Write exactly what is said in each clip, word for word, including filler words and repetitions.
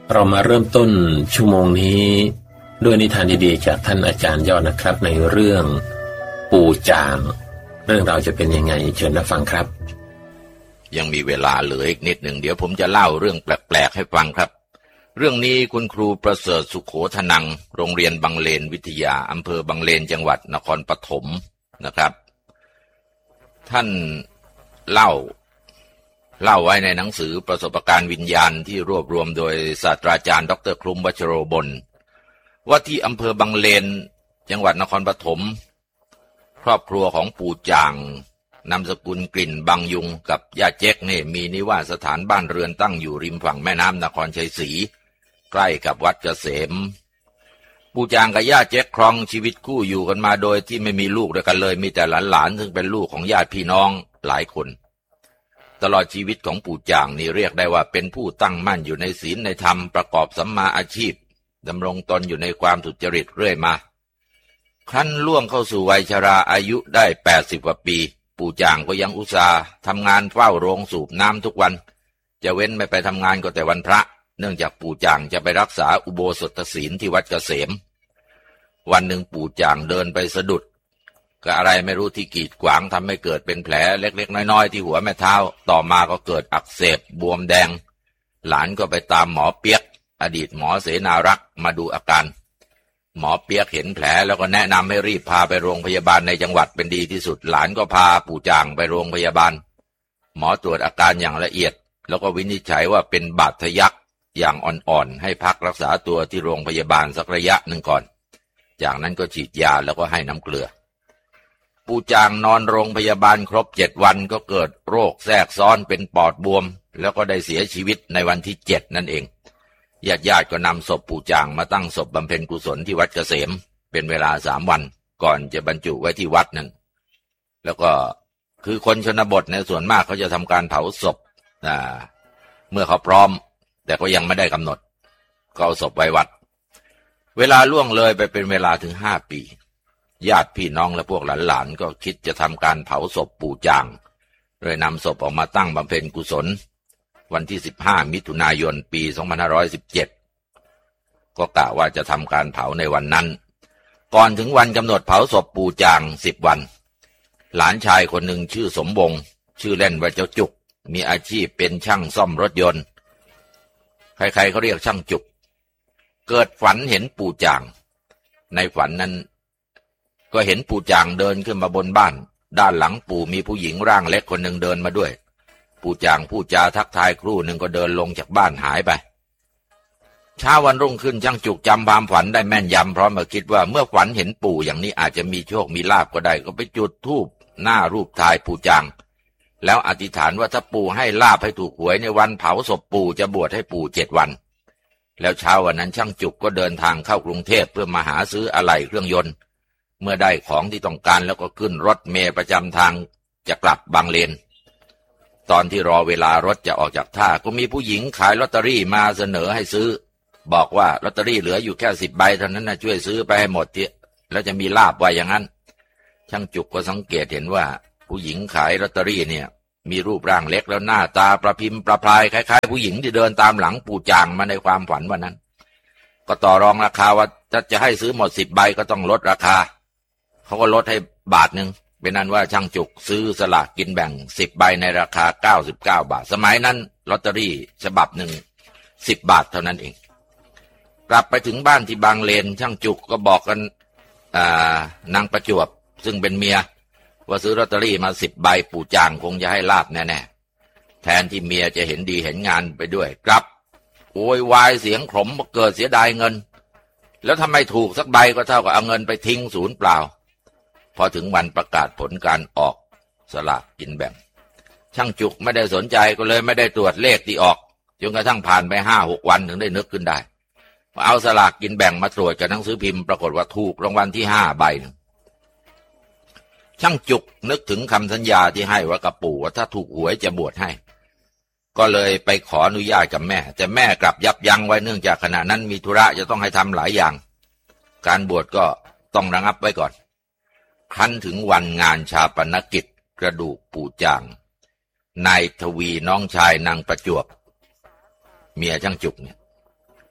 เรามาเริ่มต้นชั่วโมงนี้ด้วยนิทานดีๆจากท่านอาจารย์ยอดนะครับในเรื่องปู่จางเรื่องราวจะเป็นยังไงเชิญรับฟังครับยังมีเวลาเหลืออีกนิดหนึ่งเดี๋ยวผมจะเล่าเรื่องแปลกๆให้ฟังครับเรื่องนี้คุณครูประเสริฐสุโขทนังโรงเรียนบางเลนวิทยาอำเภอบางเลนจังหวัดนครปฐมนะครับท่านเล่าเล่าไว้ในหนังสือประสบการณ์วิญญาณที่รวบรวมโดยศาสตราจารย์ดรคลุ้มวัชโรบลว่าที่อำเภอบางเลนจังหวัดนครปฐมครอบครัวของปู่จางนามสกุลกลิ่นบางยุงกับย่าเจ๊กนี่มีนิวาสสถานบ้านเรือนตั้งอยู่ริมฝั่งแม่น้ำนครชัยศรีใกล้กับวัดเกษมปู่จางกับย่าเจ๊กครองชีวิตคู่อยู่กันมาโดยที่ไม่มีลูกด้วยกันเลยมีแต่หลานๆซึ่งเป็นลูกของญาติพี่น้องหลายคนตลอดชีวิตของปู่จางนี่เรียกได้ว่าเป็นผู้ตั้งมั่นอยู่ในศีลในธรรมประกอบสัมมาอาชีพดำรงตนอยู่ในความสุจริตเรื่อยมาครั้นล่วงเข้าสู่วัยชราอายุได้แปดสิบกว่าปีปู่จางก็ยังอุตส่าห์ทำงานเฝ้าโรงสูบน้ำทุกวันจะเว้นไม่ไปทำงานก็แต่วันพระเนื่องจากปู่จางจะไปรักษาอุโบสถศีลที่วัดเกษมวันหนึ่งปู่จางเดินไปสะดุดก็อะไรไม่รู้ที่กีดขวางทำให้เกิดเป็นแผลเล็กๆน้อยๆที่หัวแม่เท้าต่อมาก็เกิดอักเสบบวมแดงหลานก็ไปตามหมอเปียกอดีตหมอเสนารักษ์มาดูอาการหมอเปียกเห็นแผลแล้วก็แนะนำให้รีบพาไปโรงพยาบาลในจังหวัดเป็นดีที่สุดหลานก็พาปู่จางไปโรงพยาบาลหมอตรวจอาการอย่างละเอียดแล้วก็วินิจฉัยว่าเป็นบาดทะยักอย่างอ่อนๆให้พักรักษาตัวที่โรงพยาบาลสักระยะหนึ่งก่อนจากนั้นก็ฉีดยาแล้วก็ให้น้ำเกลือปู่จางนอนโรงพยาบาลครบเจ็ดวันก็เกิดโรคแทรกซ้อนเป็นปอดบวมแล้วก็ได้เสียชีวิตในวันที่เจ็ดนั่นเองญาติญาติก็นำศพปู่จางมาตั้งศพบำเพ็ญกุศลที่วัดเกษมเป็นเวลาสามวันก่อนจะบรรจุไว้ที่วัดนั้นแล้วก็คือคนชนบทในส่วนมากเขาจะทำการเผาศพนะเมื่อเขาพร้อมแต่ก็ยังไม่ได้กำหนดก็เอาศพไว้วัดเวลาล่วงเลยไปเป็นเวลาถึงห้าปีญาติพี่น้องและพวกหลานๆก็คิดจะทำการเผาศพปู่จางเลยนำศพออกมาตั้งบำเพ็ญกุศลวันที่สิบห้ามิถุนายนปีสองพันห้าร้อยสิบเจ็ดก็กะว่าจะทำการเผาในวันนั้นก่อนถึงวันกำหนดเผาศพปู่จางสิบวันหลานชายคนหนึ่งชื่อสมบงชื่อเล่นว่าเจ้าจุกมีอาชีพเป็นช่างซ่อมรถยนต์ใครๆเขาเรียกช่างจุกเกิดฝันเห็นปู่จางในฝันนั้นก็เห็นปู่จางเดินขึ้นมาบนบ้านด้านหลังปู่มีผู้หญิงร่างเล็กคนหนึ่งเดินมาด้วยปู่จางพูดจาทักทายครู่หนึ่งก็เดินลงจากบ้านหายไปเช้าวันรุ่งขึ้นช่างจุกจำความฝันได้แม่นยำพร้อมกับคิดว่าเมื่อฝันเห็นปู่อย่างนี้อาจจะมีโชคมีลาภก็ได้ก็ไปจุดธูปหน้ารูปถ่ายปู่จางแล้วอธิษฐานว่าถ้าปู่ให้ลาภให้ถูกหวยในวันเผาศพปู่จะบวชให้ปู่เจ็ดวันแล้วเช้าวันนั้นช่างจุกก็เดินทางเข้ากรุงเทพเพื่อมาหาซื้ออะไหล่เครื่องยนต์เมื่อได้ของที่ต้องการแล้วก็ขึ้นรถเมล์ประจำทางจะกลับบางเลนตอนที่รอเวลารถจะออกจากท่าก็มีผู้หญิงขายลอตเตอรี่มาเสนอให้ซื้อบอกว่าลอตเตอรี่เหลืออยู่แค่สิบใบเท่านั้นนะช่วยซื้อไปให้หมดทีแล้วจะมีลาภว่าอย่างนั้นช่างจุกก็สังเกตเห็นว่าผู้หญิงขายลอตเตอรี่เนี่ยมีรูปร่างเล็กแล้วหน้าตาประพิมพ์ประพรายคล้ายๆผู้หญิงที่เดินตามหลังปู่จางมาในความฝันวันนั้นก็ต่อรองราคาว่าจะจะให้ซื้อหมดสิบใบก็ต้องลดราคาเขาก็ลดให้บาทหนึ่งเป็นนั้นว่าช่างจุกซื้อสลากกินแบ่งสิบใบในราคาเก้าสิบเก้าบาทสมัยนั้นลอตเตอรี่ฉบับหนึ่งสิบบาทเท่านั้นเองกลับไปถึงบ้านที่บางเลนช่างจุกก็บอกกันอ่านางประจวบซึ่งเป็นเมียว่าซื้อลอตเตอรี่มาสิบใบปู่จางคงจะให้ลาภแน่ๆแทนที่เมียจะเห็นดีเห็นงานไปด้วยกลับโวยวายเสียงขมเกิดเสียดายเงินแล้วทำไมถูกสักใบก็เท่ากับเอาเงินไปทิ้งศูนย์เปล่าพอถึงวันประกาศผลการออกสลากกินแบ่งช่างจุกไม่ได้สนใจก็เลยไม่ได้ตรวจเลขที่ออกจนกระทั่งผ่านไปห้าหกวันถึงได้นึกขึ้นได้เอาสลากกินแบ่งมาตรวจกับหนังสือพิมพ์ปรากฏว่าถูกรางวัลที่ห้าใบหนึ่งช่างจุกนึกถึงคำสัญญาที่ให้ว่ากับปู่ว่าถ้าถูกหวยจะบวชให้ก็เลยไปขออนุญาตกับแม่แต่แม่กลับยับยั้งไว้เนื่องจากขณะนั้นมีธุระจะต้องให้ทำหลายอย่างการบวชก็ต้องระงับไว้ก่อนครั้นถึงวันงานชาปนกิจกระดูกปู่จางนายทวีน้องชายนางประจวบเมียช่างจุกเนี่ย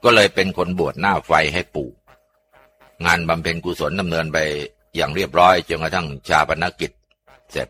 ก็เลยเป็นคนบวชหน้าไฟให้ปู่งานบำเพ็ญกุศลดำเนินไปอย่างเรียบร้อยจนกระทั่งชาปนกิจเสร็จ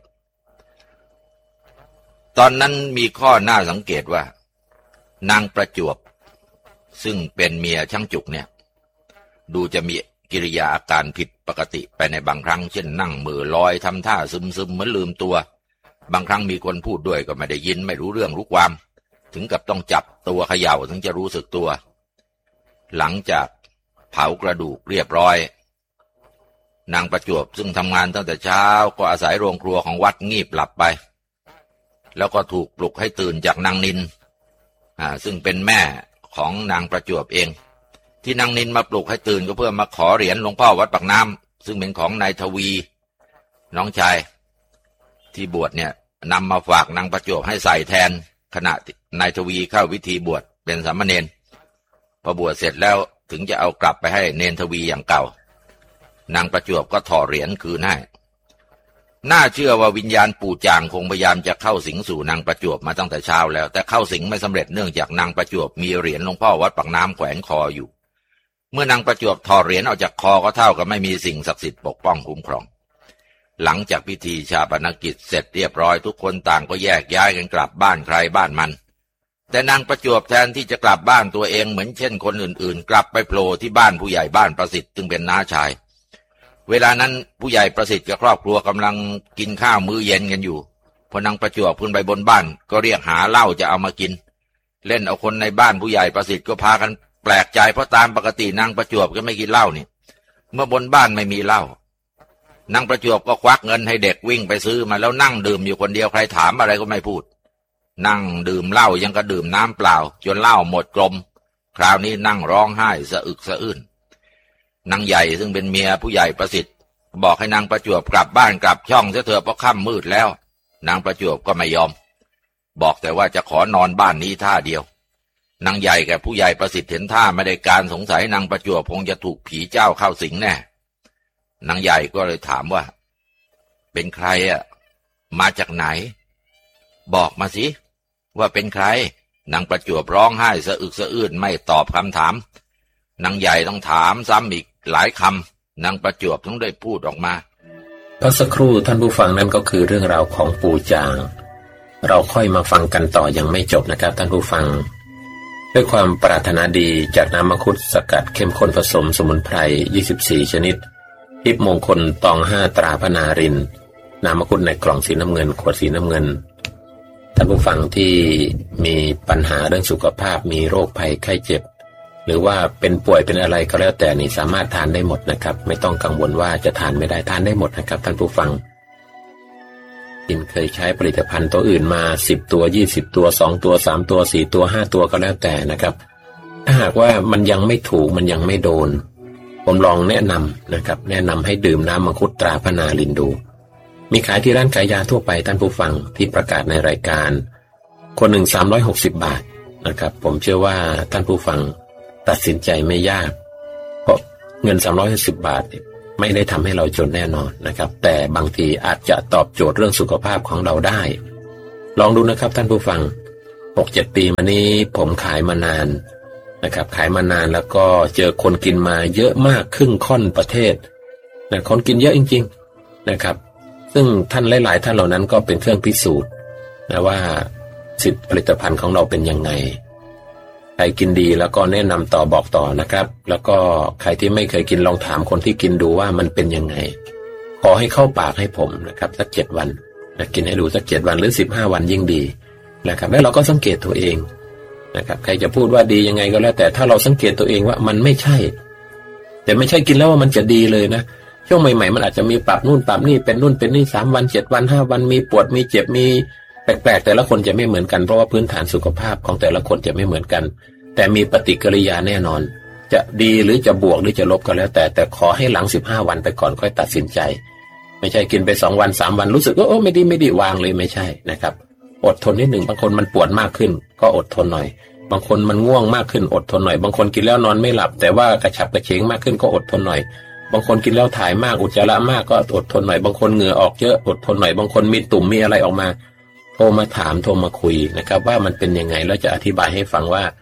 ตอนนั้นมีข้อน่าสังเกตว่านางประจวบซึ่งเป็นเมียช่างจุกเนี่ยดูจะมีกิริยาอาการผิดปกติไปในบางครั้งเช่นนั่งมือลอยทำท่าซึมๆเหมือนลืมตัวบางครั้งมีคนพูดด้วยก็ไม่ได้ยินไม่รู้เรื่องรู้ความถึงกับต้องจับตัวเขย่าถึงจะรู้สึกตัวหลังจากเผากระดูกเรียบร้อยนางประจวบซึ่งทำงานตั้งแต่เช้าก็อาศัยโรงครัวของวัดงีบหลับไปแล้วก็ถูกปลุกให้ตื่นจากนางนินอ่าซึ่งเป็นแม่ของนางประจวบเองที่นางนินมาปลุกให้ตื่นก็เพื่อมาขอเหรียญหลวงพ่อวัดปากน้ำซึ่งเป็นของนายทวีน้องชายที่บวชเนี่ยนำมาฝากนางประจวบให้ใส่แทนขณะนายทวีเข้าวิธีบวชเป็นสามเณรพอบวชเสร็จแล้วถึงจะเอากลับไปให้เนนทวีอย่างเก่านางประจวบก็ถอดเหรียญคืนให้น่าเชื่อว่าวิญญาณปู่จางคงพยายามจะเข้าสิงสู่นางประจวบมาตั้งแต่เช้าแล้วแต่เข้าสิงไม่สำเร็จเนื่องจากนางประจวบมีเหรียญหลวงพ่อวัดปากน้ำแขวนคออยู่เมื่อนางประจวบถอดเหรียญออกจากคอก็เท่ากับไม่มีสิ่งศักดิ์สิทธิ์ปกป้องคุ้มครองหลังจากพิธีชาปนกิจเสร็จเรียบร้อยทุกคนต่างก็แยกย้ายกันกลับบ้านใครบ้านมันแต่นางประจวบแทนที่จะกลับบ้านตัวเองเหมือนเช่นคนอื่นๆกลับไปโผล่ที่บ้านผู้ใหญ่บ้านประสิทธิ์ซึ่งเป็นน้าชายเวลานั้นผู้ใหญ่ประสิทธิ์กับครอบครัวกำลังกินข้าวมื้อเย็นกันอยู่พอนางประจวบขึ้นไปบนบ้านก็เรียกหาเหล้าจะเอามากินเล่นเอาคนในบ้านผู้ใหญ่ประสิทธิ์ก็พากันแปลกใจเพราะตามปกตินางประจวบก็ไม่กินเหล้านี่เมื่อบนบ้านไม่มีเหล้านางประจวบก็ควักเงินให้เด็กวิ่งไปซื้อมาแล้วนั่งดื่มอยู่คนเดียวใครถามอะไรก็ไม่พูดนั่งดื่มเหล้ายังก็ดื่มน้ำเปล่าจนเหล้าหมดกลมคราวนี้นั่งร้องไห้สะอึกสะอื้นนางใหญ่ซึ่งเป็นเมียผู้ใหญ่ประสิทธิ์บอกให้นางประจวบกลับบ้านกลับช่องเสียเถอะเพราะค่ำมืดแล้วนางประจวบก็ไม่ยอมบอกแต่ว่าจะขอนอนบ้านนี้ท่าเดียวนางใหญ่กับผู้ใหญ่ประสิทธิ์เห็นท่าไม่ได้การสงสัยนางประจวบคงจะถูกผีเจ้าเข้าสิงแน่นางใหญ่ก็เลยถามว่าเป็นใครอ่ะมาจากไหนบอกมาสิว่าเป็นใครนางประจวบร้องไห้สะอึกสะอื้นไม่ตอบคำถามนางใหญ่ต้องถามซ้ำอีกหลายคำนางประจวบต้องได้พูดออกมาพักสักครู่ท่านผู้ฟังนั่นก็คือเรื่องราวของปู่จางเราค่อยมาฟังกันต่อยังไม่จบนะครับท่านผู้ฟังด้วยความปรารถนาดีจากน้ำมังคุดสกัดเข้มข้นผสมสมุนไพรยี่สิบสี่ชนิดทิพย์มงคลตองห้าตราพนารินน้ำมังคุดในกล่องสีน้ำเงินขวดสีน้ำเงินท่านผู้ฟังที่มีปัญหาเรื่องสุขภาพมีโรคภัยไข้เจ็บหรือว่าเป็นป่วยเป็นอะไรก็แล้วแต่นี่สามารถทานได้หมดนะครับไม่ต้องกังวลว่าจะทานไม่ได้ทานได้หมดนะครับท่านผู้ฟังกินเคยใช้ผลิตภัณฑ์ตัวอื่นมาสิบตัวยี่สิบตัวสองตัวสามตัวสี่ตัวห้าตัวก็แล้วแต่นะครับถ้าหากว่ามันยังไม่ถูกมันยังไม่โดนผมลองแนะนำนะครับแนะนำให้ดื่มน้ำมังคุดตราพนารินดูมีขายที่ร้านขายยาทั่วไปท่านผู้ฟังที่ประกาศในรายการคนหนึ่งสามร้อยหกสิบบาทนะครับผมเชื่อว่าท่านผู้ฟังตัดสินใจไม่ยากเพราะเงินสามร้อยหกสิบบาทไม่ได้ทำให้เราจนแน่นอนนะครับแต่บางทีอาจจะตอบโจทย์เรื่องสุขภาพของเราได้ลองดูนะครับท่านผู้ฟัง หกเจ็ด ปีมานี้ผมขายมานานนะครับขายมานานแล้วก็เจอคนกินมาเยอะมากครึ่งค่อนประเทศนะคนกินเยอะจริงๆนะครับซึ่งท่านหลายๆท่านเหล่านั้นก็เป็นเครื่องพิสูจน์นะว่าสิทธิผลิตภัณฑ์ของเราเป็นยังไงใครกินดีแล้วก็แนะนำต่อบอกต่อนะครับแล้วก็ใครที่ไม่เคยกินลองถามคนที่กินดูว่ามันเป็นยังไงขอให้เข้าปากให้ผมนะครับสักเจ็ดวันนะกินให้ดูสักเจ็ดวันหรือสิบห้าวันยิ่งดีนะครับแล้วเราก็สังเกตตัวเองนะครับใครจะพูดว่าดียังไงก็แล้วแต่ถ้าเราสังเกตตัวเองว่ามันไม่ใช่แต่ไม่ใช่กินแล้วว่ามันจะดีเลยนะช่วงใหม่ๆมันอาจจะมีปรับนู่นปรับนี่เป็นนู่นเป็นนี่สามวันเจ็ดวันห้าวันมีปวดมีเจ็บมีแปลกๆแต่ละคนจะไม่เหมือนกันเพราะว่าพื้นฐานสุขภาพของแต่ละคนจะไม่เหมือนกันแต่มีปฏิกิริยาแน่นอนจะดีหรือจะบวกหรือจะลบก็แล้วแต่แต่ขอให้หลังสิบห้าวันไปก่อนค่อยตัดสินใจไม่ใช่กินไปสองวันสามวันรู้สึกว่าโอ้ไม่ดีไม่ดีวางเลยไม่ใช่นะครับอดทนนิดหนึ่งบางคนมันปวดมากขึ้นก็อดทนหน่อยบางคนมันง่วงมากขึ้นอดทนหน่อยบางคนกินแล้วนอนไม่หลับแต่ว่ากระฉับกระเฉงมากขึ้นก็อดทนหน่อยบางคนกินแล้วถ่ายมากอุจจาระมากก็อดทนหน่อยบางคนเหงื่อออกเยอะอดทนหน่อยบางคนมีตุ่มมีอะไรออกมาโทรมาถามโทรมาคุยนะครับว่ามันเป็นยังไงแล้วจะอธิบายให้ฟังว่า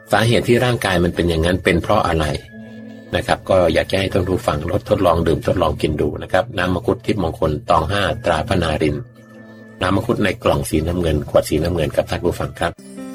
สาเหตุที่ร่างกายมันเป็นอย่างนั้นเป็นเพราะอะไรนะครับก็อยากจะให้ท่านผู้ฟังลดทดลองดื่มทดลองกินดูนะครับน้ำมังคุดทิพย์มงคลตองห้าตราพนารินน้ำมังคุดในกล่องสีน้ำเงินขวดสีน้ำเงินกับท่านผู้ฟังครับ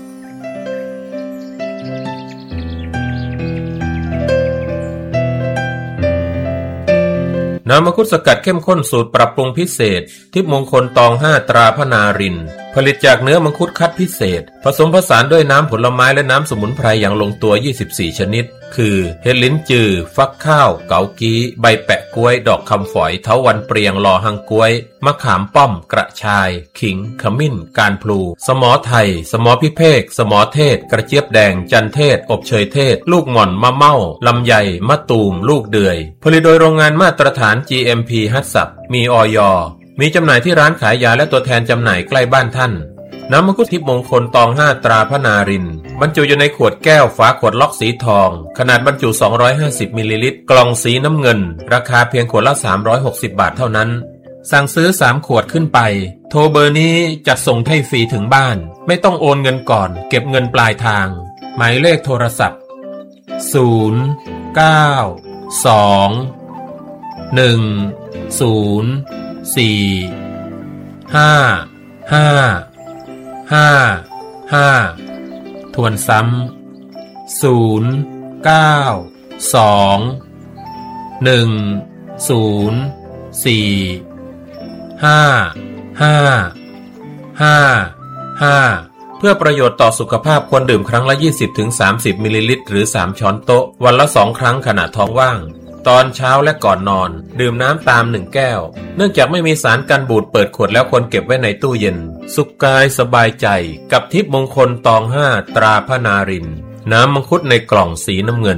น้ำมังคุดสกัดเข้มข้นสูตรปรับปรุงพิเศษทิพย์มงคลตองห้าตราพนารินผลิตจากเนื้อมังคุดคัดพิเศษผสมผสานด้วยน้ำผลไม้และน้ำสมุนไพรอย่างลงตัวยี่สิบสี่ชนิดคือเห็ดลิ้นจือฟักข้าวเกากี้ใบแปะกล้วยดอกคำฝอยเถาวัลย์เปรียงลอหังกล้วยมะขามป้อมกระชายขิงขมิ้นการพลูสมอไทยสมอพิเภกสมอเทศกระเจี๊ยบแดงจันเทศอบเชยเทศลูกหม่อนมะเม่าลำไยมะตูมลูกเดือยผลิตโดยโรงงานมาตรฐาน จี เอ็ม พี ฮัตสับมีอย.มีจำหน่ายที่ร้านขายยาและตัวแทนจำหน่ายใกล้บ้านท่านน้ำมังคุดทิพย์มงคลตองห้าตราพนารินบรรจุอยู่ในขวดแก้วฝาขวดล็อกสีทองขนาดบรรจุสองร้อยห้าสิบมิลลิลิตรกล่องสีน้ำเงินราคาเพียงขวดละสามร้อยหกสิบบาทเท่านั้นสั่งซื้อสามขวดขึ้นไปโทรเบอร์นี้จัดส่งให้ฟรีถึงบ้านไม่ต้องโอนเงินก่อนเก็บเงินปลายทางหมายเลขโทรศัพท์ศูนย์ เก้า สอง หนึ่ง ศูนย์ สี่ ห้า ห้าห้า ห้าทวนซ้ำศูนย์ เก้า สอง หนึ่ง ศูนย์ สี่ ห้า ห้า ห้า ห้าเพื่อประโยชน์ต่อสุขภาพควรดื่มครั้งละ ยี่สิบถึงสามสิบ มิลลิลิตรหรือสามช้อนโต๊ะวันละสองครั้งขณะท้องว่างตอนเช้าและก่อนนอนดื่มน้ำตามหนึ่งแก้วเนื่องจากไม่มีสารกันบูดเปิดขวดแล้วควรเก็บไว้ในตู้เย็นสุขกายสบายใจกับทิพย์มงคลตองห้าตราพนารินน้ำมังคุดในกล่องสีน้ำเงิน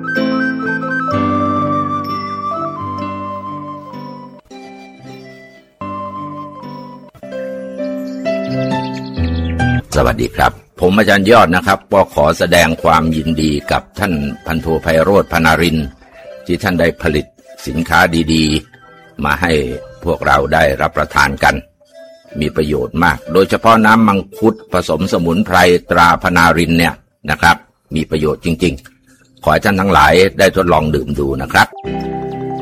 สวัสดีครับผมอาจารย์ยอดนะครับก็ขอแสดงความยินดีกับท่านพันโทไพโรจน์พนารินที่ท่านได้ผลิตสินค้าดีๆมาให้พวกเราได้รับประทานกันมีประโยชน์มากโดยเฉพาะน้ำมังคุดผสมสมุนไพรตราพนารินเนี่ยนะครับมีประโยชน์จริงๆขอให้ท่านทั้งหลายได้ทดลองดื่มดูนะครับ